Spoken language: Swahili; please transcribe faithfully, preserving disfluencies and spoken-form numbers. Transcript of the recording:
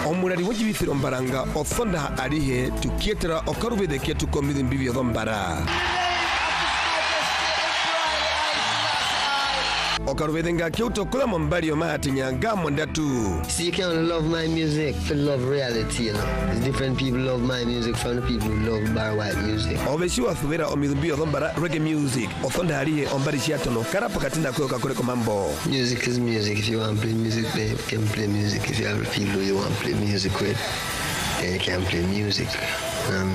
omulali w'ekibifiro mbaranga othonda alihe tukietera okarubetheke tukomithia mbivyo thombara okarubethenga kiuto kula mombali omatinya ngamo ndatu. See, you can't love my music to love reality, you know. There's different people love my music from the people who love bar white music. Obeshi wa thubera omithumbi othombara reggae music othonda alihe ombali ciatono karapa katinda kwe kakureko mambo. Music is music. If you want to play music, then you can play music. If you have a people who you want to play music with, then you can play music. Um,